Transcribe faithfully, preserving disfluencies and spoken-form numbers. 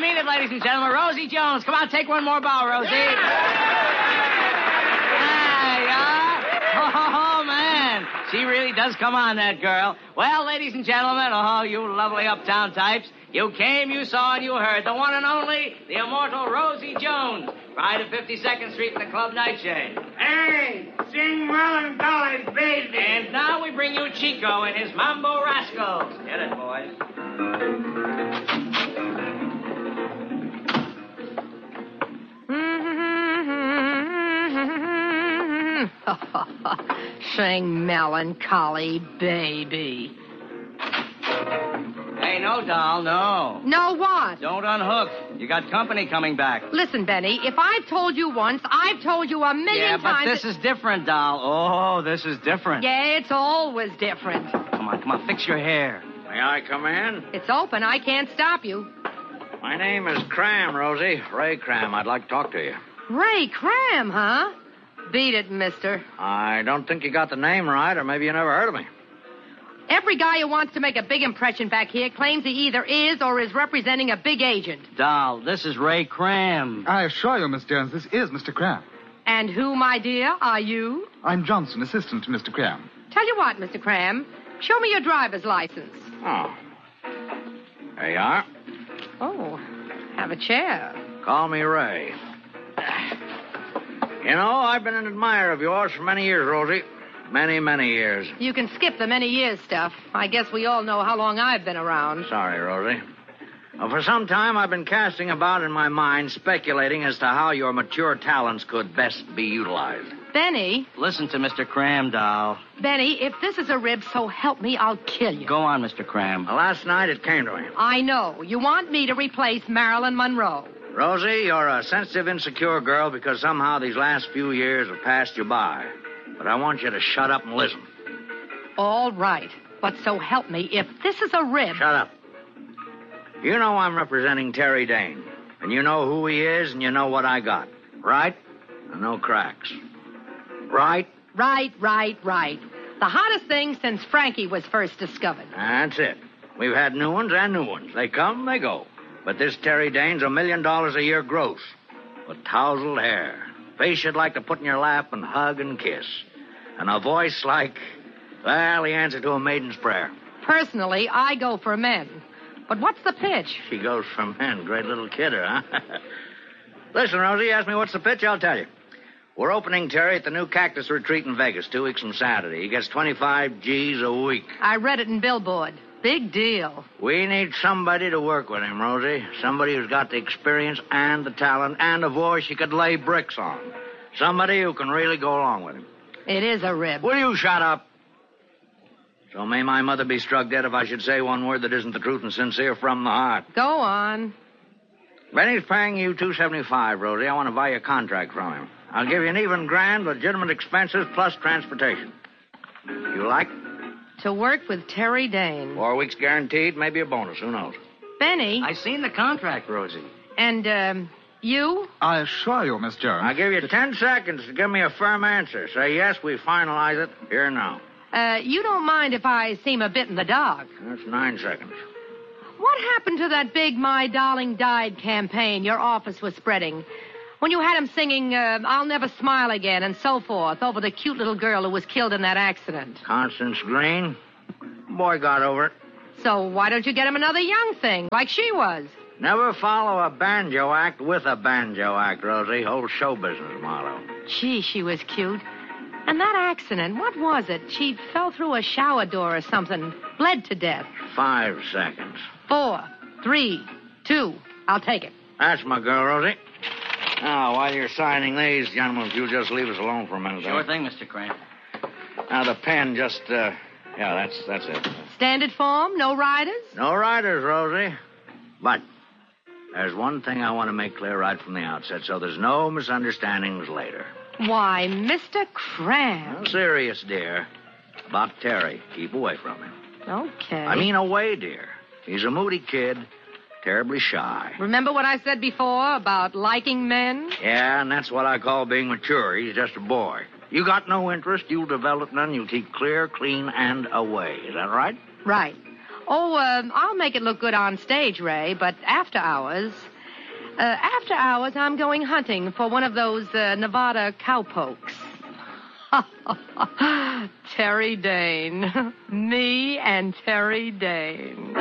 mean it, ladies and gentlemen. Rosie Jones. Come on, take one more bow, Rosie. Yeah. There you are. Oh, man. She really does come on, that girl. Well, ladies and gentlemen, oh, you lovely uptown types. You came, you saw, and you heard. The one and only, the immortal Rosie Jones. Right at fifty-second Street in the Club Nightshade. Hey, sing Melancholy Baby. And now we bring you Chico and his Mambo Rascals. Get it, boys. Sing Melancholy Baby. Hey, no, doll, no. No what? Don't unhook. You got company coming back. Listen, Benny, if I've told you once, I've told you a million yeah, but times... this is different, doll. Oh, this is different. Yeah, it's always different. Come on, come on, fix your hair. May I come in? It's open. I can't stop you. My name is Cram, Rosie. Ray Cram. I'd like to talk to you. Ray Cram, huh? Beat it, mister. I don't think you got the name right, or maybe you never heard of me. Every guy who wants to make a big impression back here claims he either is or is representing a big agent. Doll, this is Ray Cram. I assure you, Miss Jones, this is Mister Cram. And who, my dear, are you? I'm Johnson, assistant to Mister Cram. Tell you what, Mister Cram, show me your driver's license. Oh. There you are. Oh, have a chair. Call me Ray. You know, I've been an admirer of yours for many years, Rosie. Many, many years. You can skip the many years stuff. I guess we all know how long I've been around. Sorry, Rosie. Well, for some time, I've been casting about in my mind, speculating as to how your mature talents could best be utilized. Benny. Listen to Mister Cram, doll. Benny, if this is a rib, so help me, I'll kill you. Go on, Mister Cram. Well, last night it came to me. I know. You want me to replace Marilyn Monroe. Rosie, you're a sensitive, insecure girl because somehow these last few years have passed you by. But I want you to shut up and listen. All right. But so help me, if this is a rib... Shut up. You know I'm representing Terry Dane. And you know who he is, and you know what I got. Right? And no cracks. Right? Right, right, right. The hottest thing since Frankie was first discovered. That's it. We've had new ones and new ones. They come, they go. But this Terry Dane's a million dollars a year gross. With tousled hair. Face you'd like to put in your lap and hug and kiss. And a voice like, well, the answer to a maiden's prayer. Personally, I go for men. But what's the pitch? She goes for men. Great little kidder, huh? Listen, Rosie, ask me what's the pitch, I'll tell you. We're opening Terry at the new Cactus Retreat in Vegas two weeks from Saturday. He gets twenty-five G's a week. I read it in Billboard. Big deal. We need somebody to work with him, Rosie. Somebody who's got the experience and the talent and a voice you could lay bricks on. Somebody who can really go along with him. It is a rib. Will you shut up? So may my mother be struck dead if I should say one word that isn't the truth and sincere from the heart. Go on. Benny's paying you two seventy-five, Rosie. I want to buy you a contract from him. I'll give you an even grand, legitimate expenses plus transportation. You like? To work with Terry Dane. Four weeks guaranteed, maybe a bonus. Who knows? Benny. I seen the contract, Rosie. And, um, you? I assure you, Miss Jones. I'll give you ten seconds to give me a firm answer. Say yes, we finalize it here now. Uh, you don't mind if I seem a bit in the dark. That's nine seconds. What happened to that big My Darling Died campaign your office was spreading? When you had him singing, uh, I'll Never Smile Again and so forth over the cute little girl who was killed in that accident. Constance Green? Boy got over it. So why don't you get him another young thing, like she was? Never follow a banjo act with a banjo act, Rosie. Whole show business motto. Gee, she was cute. And that accident, what was it? She fell through a shower door or something, bled to death. Five seconds. Four, three, two. I'll take it. That's my girl, Rosie. Now, while you're signing these, gentlemen, if you'll just leave us alone for a minute. Sure thing, Mister Cram. Now, the pen just, uh, yeah, that's that's it. Standard form, no riders? No riders, Rosie. But there's one thing I want to make clear right from the outset, so there's no misunderstandings later. Why, Mister Cram. I'm serious, dear. About Terry. Keep away from him. Okay. I mean away, dear. He's a moody kid, terribly shy. Remember what I said before about liking men? Yeah, and that's what I call being mature. He's just a boy. You got no interest, you'll develop none, you'll keep clear, clean, and away. Is that right? Right. Oh, uh, I'll make it look good on stage, Ray, but after hours... Uh, after hours, I'm going hunting for one of those uh, Nevada cowpokes. Terry Dane. Me and Terry Dane.